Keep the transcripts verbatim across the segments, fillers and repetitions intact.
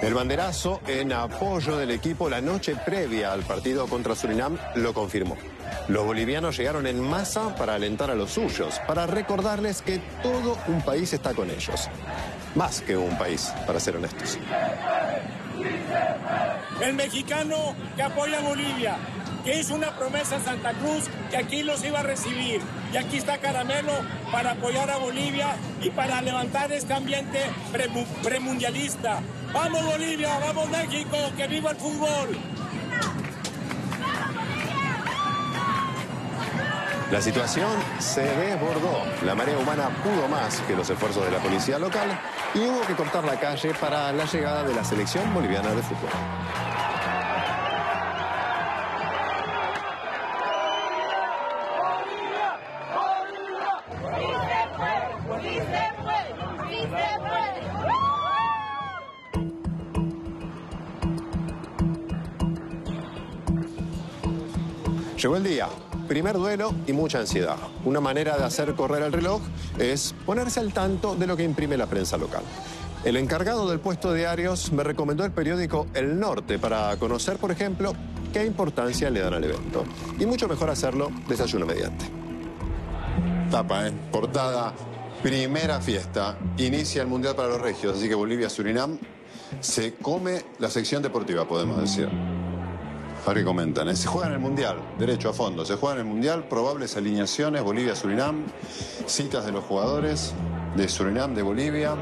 El banderazo en apoyo del equipo la noche previa al partido contra Surinam lo confirmó. Los bolivianos llegaron en masa para alentar a los suyos, para recordarles que todo un país está con ellos. Más que un país, para ser honestos. El mexicano que apoya a Bolivia, que hizo una promesa a Santa Cruz que aquí los iba a recibir. Y aquí está Caramelo para apoyar a Bolivia y para levantar este ambiente premundialista. ¡Vamos Bolivia! ¡Vamos México! ¡Que viva el fútbol! La situación se desbordó. La marea humana pudo más que los esfuerzos de la policía local y hubo que cortar la calle para la llegada de la selección boliviana de fútbol. Llegó el día, primer duelo y mucha ansiedad. Una manera de hacer correr el reloj es ponerse al tanto de lo que imprime la prensa local. El encargado del puesto de diarios me recomendó el periódico El Norte para conocer, por ejemplo, qué importancia le dan al evento. Y mucho mejor hacerlo desayuno mediante. Tapa, ¿eh? Portada, primera fiesta. Inicia el Mundial para los Regios, así que Bolivia-Surinam se come la sección deportiva, podemos decir. Para que comentan, ¿eh? Se juega en el Mundial, derecho a fondo, se juega en el Mundial, probables alineaciones, Bolivia-Surinam, citas de los jugadores de Surinam, de Bolivia.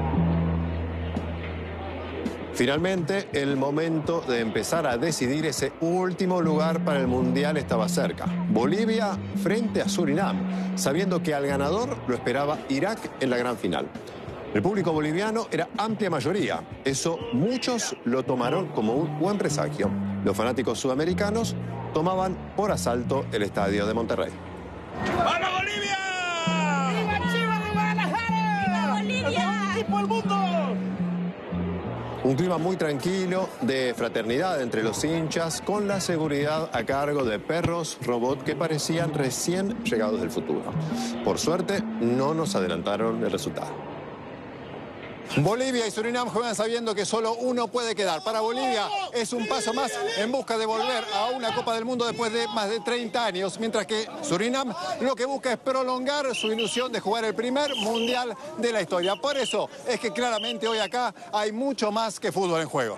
Finalmente, el momento de empezar a decidir ese último lugar para el Mundial estaba cerca. Bolivia frente a Surinam, sabiendo que al ganador lo esperaba Irak en la gran final. El público boliviano era amplia mayoría. Eso muchos lo tomaron como un buen presagio. Los fanáticos sudamericanos tomaban por asalto el estadio de Monterrey. ¡Vamos Bolivia! ¡Viva Chivas de Guadalajara! ¡Viva Bolivia! ¡El mejor equipo del mundo! Un clima muy tranquilo, de fraternidad entre los hinchas, con la seguridad a cargo de perros robot que parecían recién llegados del futuro. Por suerte, no nos adelantaron el resultado. Bolivia y Surinam juegan sabiendo que solo uno puede quedar. Para Bolivia es un paso más en busca de volver a una Copa del Mundo después de más de treinta años, mientras que Surinam lo que busca es prolongar su ilusión de jugar el primer Mundial de la historia. Por eso es que claramente hoy acá hay mucho más que fútbol en juego.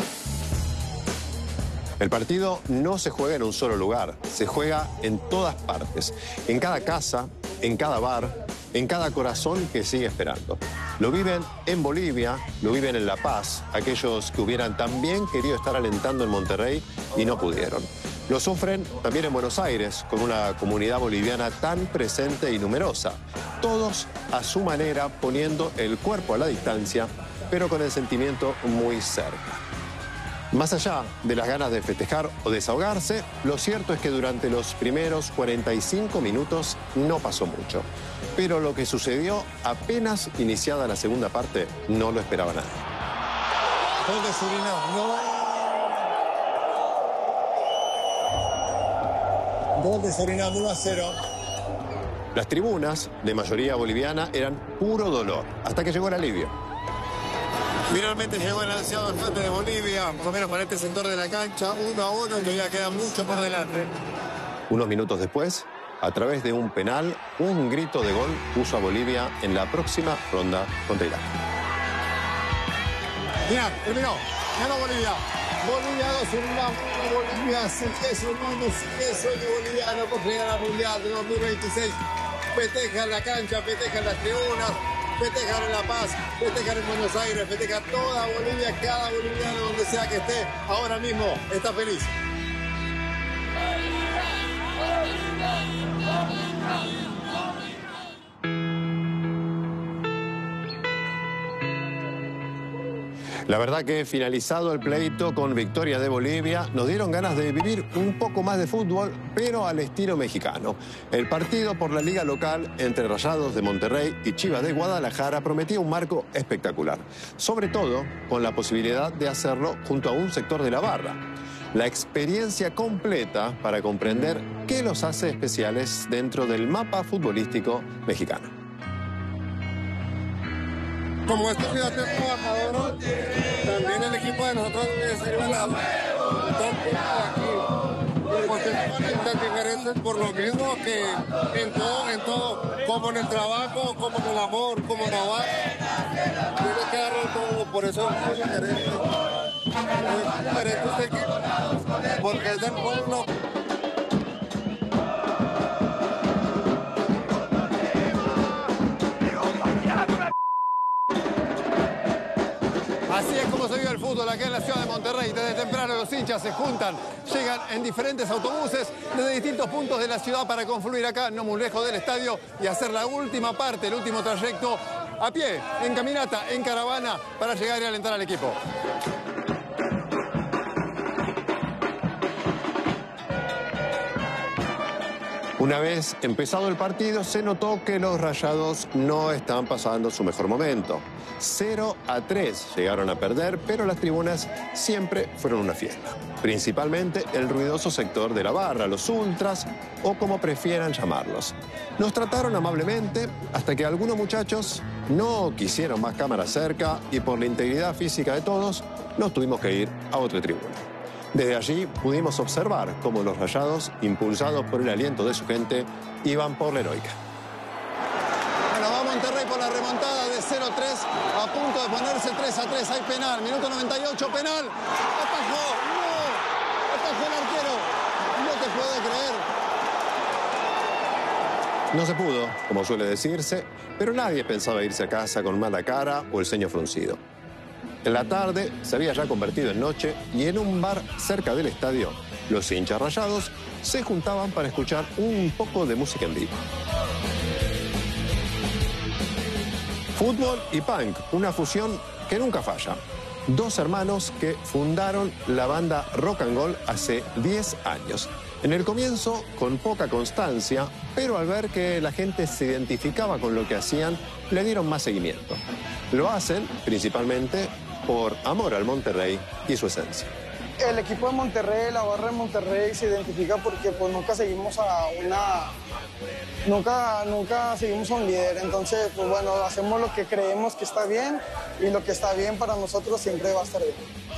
El partido no se juega en un solo lugar, se juega en todas partes, en cada casa, en cada bar, en cada corazón que sigue esperando. Lo viven en Bolivia, lo viven en La Paz, aquellos que hubieran también querido estar alentando en Monterrey y no pudieron. Lo sufren también en Buenos Aires, con una comunidad boliviana tan presente y numerosa. Todos a su manera poniendo el cuerpo a la distancia, pero con el sentimiento muy cerca. Más allá de las ganas de festejar o desahogarse, lo cierto es que durante los primeros cuarenta y cinco minutos no pasó mucho. Pero lo que sucedió apenas iniciada la segunda parte no lo esperaba nadie. Gol de Surinam, no. Gol de Surinam, uno a cero. Las tribunas, de mayoría boliviana, eran puro dolor, hasta que llegó el alivio. Finalmente llegó el ansiado empate de Bolivia, más o menos para este sector de la cancha, uno a uno, y todavía queda mucho por delante. Unos minutos después, a través de un penal, un grito de gol puso a Bolivia en la próxima ronda contra Irak. Mirá, terminó, ganó Bolivia. Bolivia dos, Surinam uno, Bolivia sigue sumando, sigue sueño boliviano por llegar al Mundial de dos mil veintiséis. Festejan la cancha, festejan las tribunas, festejan en La Paz, festejan en Buenos Aires, festejan toda Bolivia, cada boliviano donde sea que esté, ahora mismo está feliz. La verdad que finalizado el pleito con victoria de Bolivia, nos dieron ganas de vivir un poco más de fútbol, pero al estilo mexicano. El partido por la liga local entre Rayados de Monterrey y Chivas de Guadalajara prometía un marco espectacular, sobre todo con la posibilidad de hacerlo junto a un sector de la barra. La experiencia completa para comprender qué los hace especiales dentro del mapa futbolístico mexicano. Como este cuidado es ganador, también el equipo de nosotros debe ser la aquí, porque son tan diferentes por lo mismo que en todo, en todo, como en el trabajo, como en el amor, como en la base, tiene que darlo todo, por eso es diferente. Es diferente este equipo, porque es del pueblo. Así es como se vive el fútbol acá en la ciudad de Monterrey. Desde temprano los hinchas se juntan, llegan en diferentes autobuses desde distintos puntos de la ciudad para confluir acá, no muy lejos del estadio, y hacer la última parte, el último trayecto a pie, en caminata, en caravana, para llegar y alentar al equipo. Una vez empezado el partido, se notó que los Rayados no estaban pasando su mejor momento. cero a tres llegaron a perder, pero las tribunas siempre fueron una fiesta. Principalmente el ruidoso sector de la barra, los ultras, o como prefieran llamarlos. Nos trataron amablemente hasta que algunos muchachos no quisieron más cámaras cerca y por la integridad física de todos, nos tuvimos que ir a otra tribuna. Desde allí pudimos observar cómo los Rayados, impulsados por el aliento de su gente, iban por la heroica. Bueno, va Monterrey por la remontada de cero a tres, a punto de ponerse tres a tres. Hay penal, minuto noventa y ocho, penal. Atajó, no, atajó el arquero. No te puedo creer. No se pudo, como suele decirse, pero nadie pensaba irse a casa con mala cara o el ceño fruncido. En la tarde se había ya convertido en noche y en un bar cerca del estadio, los hinchas Rayados se juntaban para escuchar un poco de música en vivo. Fútbol y punk, una fusión que nunca falla. Dos hermanos que fundaron la banda Rock and Gold hace diez años. En el comienzo, con poca constancia, pero al ver que la gente se identificaba con lo que hacían, le dieron más seguimiento. Lo hacen principalmente por amor al Monterrey y su esencia. El equipo de Monterrey, la barra de Monterrey se identifica porque pues nunca seguimos a una... Nunca, nunca seguimos a un líder, entonces pues bueno, hacemos lo que creemos que está bien y lo que está bien para nosotros siempre va a estar bien.